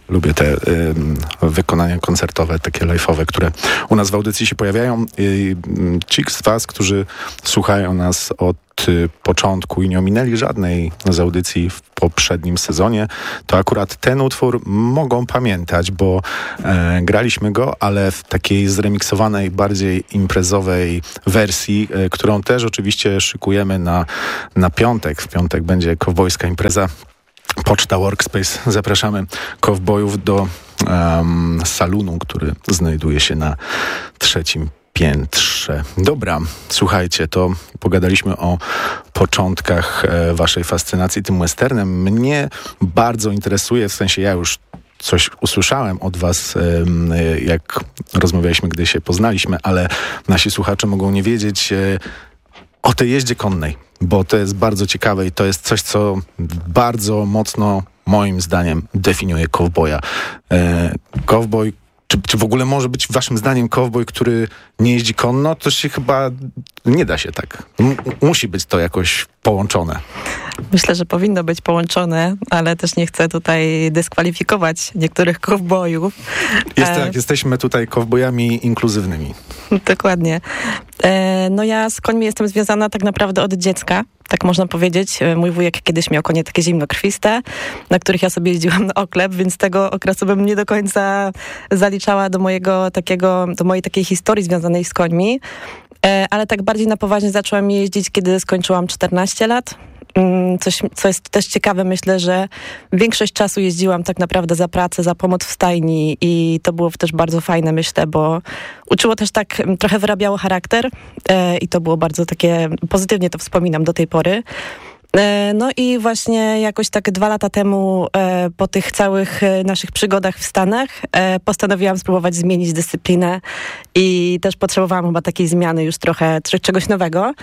Lubię te wykonania koncertowe, takie live'owe, które u nas w audycji się pojawiają. Ci z was, którzy słuchają nas od początku i nie ominęli żadnej z audycji w poprzednim sezonie, to akurat ten utwór mogą pamiętać, bo graliśmy go, ale w takiej zremiksowanej, bardziej imprezowej wersji, którą też oczywiście szykujemy na piątek. W piątek będzie kowbojska impreza Poczta Workspace. Zapraszamy kowbojów do salonu, który znajduje się na 3. piętrze. Dobra, słuchajcie, to pogadaliśmy o początkach waszej fascynacji tym westernem. Mnie bardzo interesuje, w sensie ja już coś usłyszałem od was, jak rozmawialiśmy, gdy się poznaliśmy, ale nasi słuchacze mogą nie wiedzieć o tej jeździe konnej, bo to jest bardzo ciekawe i to jest coś, co bardzo mocno, moim zdaniem, definiuje kowboja. Kowboj, czy w ogóle może być waszym zdaniem kowboj, który nie jeździ konno? To się chyba nie da się tak. Musi być to jakoś połączone. Myślę, że powinno być połączone, ale też nie chcę tutaj dyskwalifikować niektórych kowbojów. Jesteśmy tutaj kowbojami inkluzywnymi. Dokładnie. No ja z końmi jestem związana tak naprawdę od dziecka, tak można powiedzieć. Mój wujek kiedyś miał konie takie zimnokrwiste, na których ja sobie jeździłam na oklep, więc tego okresu bym nie do końca zaliczała do mojej takiej historii związanej z końmi. Ale tak bardziej na poważnie zaczęłam jeździć, kiedy skończyłam 14 lat. Co jest też ciekawe, myślę, że większość czasu jeździłam tak naprawdę za pracę, za pomoc w stajni i to było też bardzo fajne, myślę, bo uczyło też tak, trochę wyrabiało charakter i to było bardzo takie, pozytywnie to wspominam do tej pory. No i właśnie jakoś tak 2 lata temu po tych całych naszych przygodach w Stanach postanowiłam spróbować zmienić dyscyplinę i też potrzebowałam chyba takiej zmiany już trochę czegoś nowego.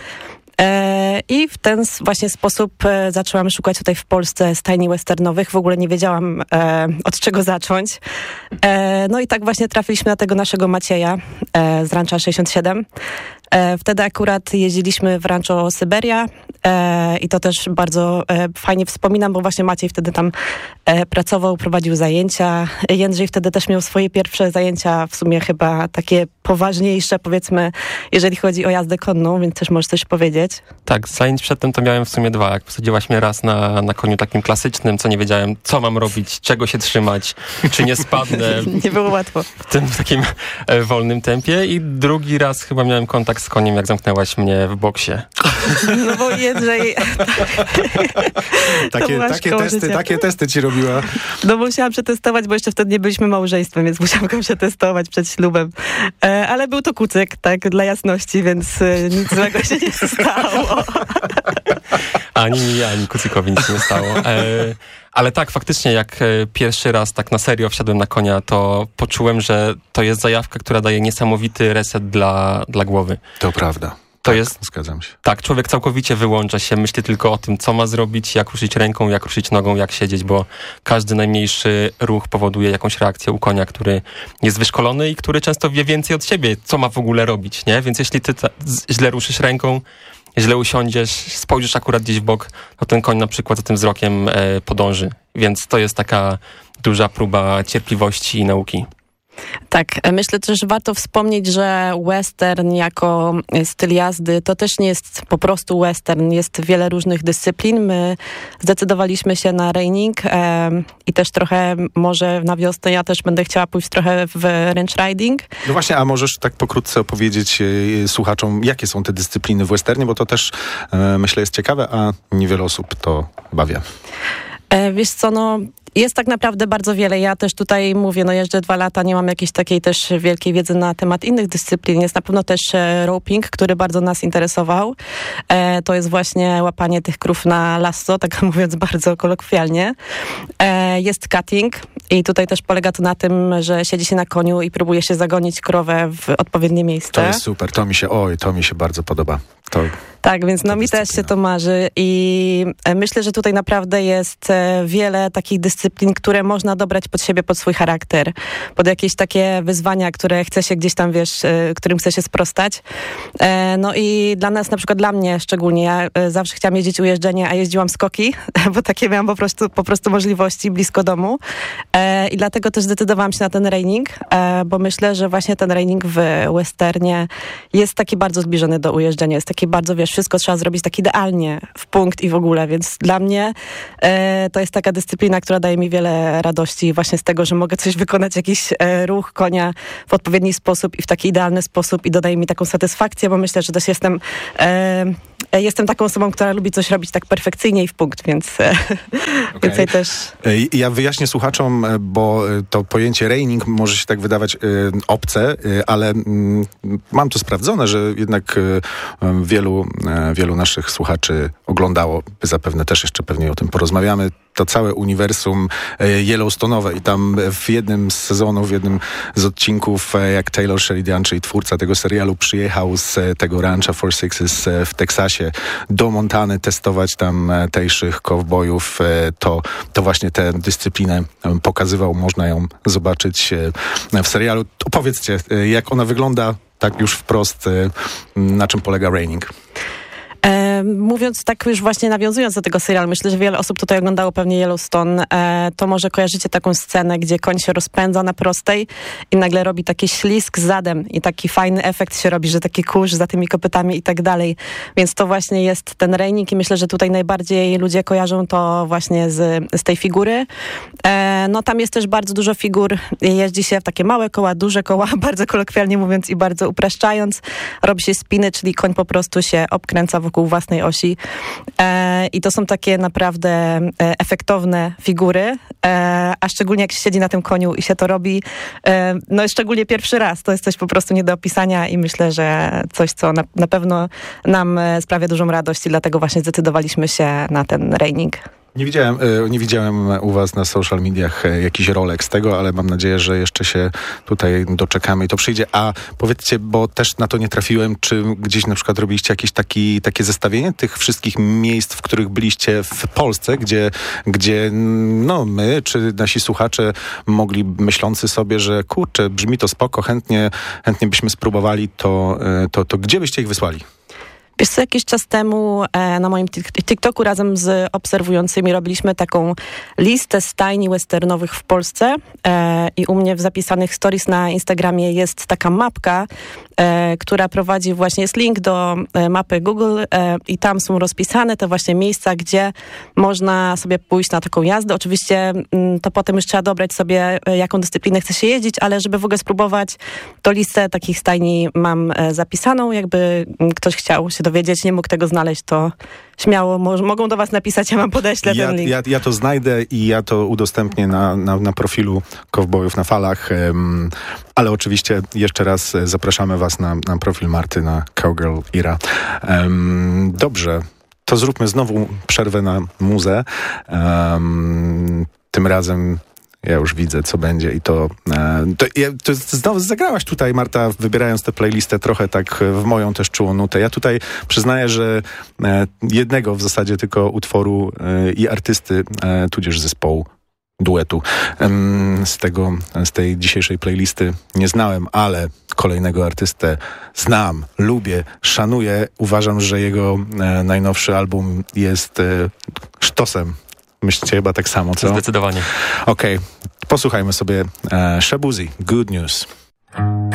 I w ten właśnie sposób zaczęłam szukać tutaj w Polsce stajni westernowych. W ogóle nie wiedziałam, od czego zacząć. No i tak właśnie trafiliśmy na tego naszego Macieja z Rancha 67. Wtedy akurat jeździliśmy w Rancho Syberia i to też bardzo fajnie wspominam, bo właśnie Maciej wtedy tam pracował, prowadził zajęcia. Jędrzej wtedy też miał swoje pierwsze zajęcia, w sumie chyba takie poważniejsze, powiedzmy, jeżeli chodzi o jazdę konną, więc też możesz coś powiedzieć. Tak, zajęć przedtem to miałem w sumie 2. Jak posadziłaś mnie raz na koniu takim klasycznym, co nie wiedziałem, co mam robić, czego się trzymać, czy nie spadnę. Nie było łatwo. W tym takim wolnym tempie. I drugi raz chyba miałem kontakt z koniem, jak zamknęłaś mnie w boksie. No bo Jędrzej... Takie testy ci robiła. No musiałam przetestować, bo jeszcze wtedy nie byliśmy małżeństwem, więc musiałam go przetestować przed ślubem. Ale był to kucyk, tak, dla jasności, więc nic złego się nie stało. Ani mi, ani kucykowi nic nie stało. Ale tak, faktycznie jak pierwszy raz tak na serio wsiadłem na konia, to poczułem, że to jest zajawka, która daje niesamowity reset dla głowy. To prawda. To tak, jest, zgadzam się. Tak, człowiek całkowicie wyłącza się, myśli tylko o tym, co ma zrobić, jak ruszyć ręką, jak ruszyć nogą, jak siedzieć, bo każdy najmniejszy ruch powoduje jakąś reakcję u konia, który jest wyszkolony i który często wie więcej od siebie, co ma w ogóle robić, nie? Więc jeśli ty źle ruszysz ręką, źle usiądziesz, spojrzysz akurat gdzieś w bok, to ten koń na przykład za tym wzrokiem podąży. Więc to jest taka duża próba cierpliwości i nauki. Tak, myślę też, że warto wspomnieć, że western jako styl jazdy to też nie jest po prostu western, jest wiele różnych dyscyplin. My zdecydowaliśmy się na reining i też trochę może na wiosnę ja też będę chciała pójść trochę w ranch riding. No właśnie, a możesz tak pokrótce opowiedzieć słuchaczom, jakie są te dyscypliny w westernie, bo to też myślę jest ciekawe, a niewiele osób to bawia. Wiesz co, no jest tak naprawdę bardzo wiele. Ja też tutaj mówię, no jeżdżę 2 lata, nie mam jakiejś takiej też wielkiej wiedzy na temat innych dyscyplin. Jest na pewno też roping, który bardzo nas interesował. To jest właśnie łapanie tych krów na lasso, tak mówiąc bardzo kolokwialnie. Jest cutting i tutaj też polega to na tym, że siedzi się na koniu i próbuje się zagonić krowę w odpowiednie miejsce. To jest super, to mi się bardzo podoba. Tak, więc mi też się to marzy i myślę, że tutaj naprawdę jest wiele takich dyscyplin, które można dobrać pod siebie, pod swój charakter, pod jakieś takie wyzwania, które chce się gdzieś tam, którym chce się sprostać. No i dla nas, na przykład dla mnie szczególnie, ja zawsze chciałam jeździć ujeżdżenie, a jeździłam skoki, bo takie miałam po prostu możliwości blisko domu i dlatego też zdecydowałam się na ten reining, bo myślę, że właśnie ten reining w westernie jest taki bardzo zbliżony do ujeżdżenia, jest taki bardzo, wszystko trzeba zrobić tak idealnie, w punkt i w ogóle, więc dla mnie to jest taka dyscyplina, która daje mi wiele radości właśnie z tego, że mogę coś wykonać, jakiś ruch konia w odpowiedni sposób i w taki idealny sposób i dodaje mi taką satysfakcję, bo myślę, że też jestem taką osobą, która lubi coś robić tak perfekcyjnie i w punkt, więc więcej też... Ja wyjaśnię słuchaczom, bo to pojęcie reining może się tak wydawać obce, ale mam to sprawdzone, że jednak wielu naszych słuchaczy oglądało, zapewne też jeszcze pewnie o tym porozmawiamy, to całe uniwersum Yellowstone'owe i tam w jednym z sezonów, w jednym z odcinków, jak Taylor Sheridan, czyli twórca tego serialu, przyjechał z tego rancha Four Sixes w Teksasie do Montany testować tam tamtejszych kowbojów, to właśnie tę dyscyplinę pokazywał, można ją zobaczyć w serialu. Opowiedzcie, jak ona wygląda, tak już wprost, na czym polega reining? Mówiąc tak już właśnie nawiązując do tego serialu, myślę, że wiele osób tutaj oglądało pewnie Yellowstone, to może kojarzycie taką scenę, gdzie koń się rozpędza na prostej i nagle robi taki ślizg zadem i taki fajny efekt się robi, że taki kurz za tymi kopytami i tak dalej. Więc to właśnie jest ten reining i myślę, że tutaj najbardziej ludzie kojarzą to właśnie z tej figury. No tam jest też bardzo dużo figur, jeździ się w takie małe koła, duże koła, bardzo kolokwialnie mówiąc i bardzo upraszczając. Robi się spiny, czyli koń po prostu się obkręca wokół własnej osi. I to są takie naprawdę efektowne figury, a szczególnie jak się siedzi na tym koniu i się to robi, no szczególnie pierwszy raz, to jest coś po prostu nie do opisania i myślę, że coś, co na pewno nam sprawia dużą radość i dlatego właśnie zdecydowaliśmy się na ten reining. Nie widziałem u was na social mediach jakiś rolek z tego, ale mam nadzieję, że jeszcze się tutaj doczekamy i to przyjdzie. A powiedzcie, bo też na to nie trafiłem, czy gdzieś na przykład robiliście jakieś takie zestawienie tych wszystkich miejsc, w których byliście w Polsce, gdzie no my, czy nasi słuchacze mogli, myślący sobie, że kurczę, brzmi to spoko, chętnie byśmy spróbowali, to gdzie byście ich wysłali? Wiesz co, jakiś czas temu na moim TikToku razem z obserwującymi robiliśmy taką listę stajni westernowych w Polsce i u mnie w zapisanych stories na Instagramie jest taka mapka, która prowadzi właśnie, jest link do mapy Google i tam są rozpisane te właśnie miejsca, gdzie można sobie pójść na taką jazdę. Oczywiście to potem już trzeba dobrać sobie, jaką dyscyplinę chce się jeździć, ale żeby w ogóle spróbować, to listę takich stajni mam zapisaną. Jakby ktoś chciał się dowiedzieć, nie mógł tego znaleźć, to śmiało mogą do was napisać, ja wam podeślę ten link. Ja to znajdę i ja to udostępnię na profilu Kowbojów na Falach, ale oczywiście jeszcze raz zapraszamy was na profil Marty, na Cowgirl Era. Dobrze, to zróbmy znowu przerwę na muzę. Tym razem ja już widzę, co będzie i to znowu zagrałaś tutaj, Marta, wybierając tę playlistę trochę tak w moją też czułą nutę. Ja tutaj przyznaję, że jednego w zasadzie tylko utworu i artysty, tudzież zespołu, duetu z tej dzisiejszej playlisty nie znałem, ale kolejnego artystę znam, lubię, szanuję. Uważam, że jego najnowszy album jest sztosem. Myślicie chyba tak samo, co? Zdecydowanie. Okej, posłuchajmy sobie Shaboozey, Good News.